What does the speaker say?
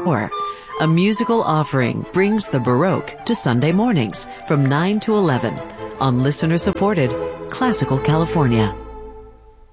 A musical offering brings the Baroque to Sunday mornings from 9 to 11 on listener-supported Classical California.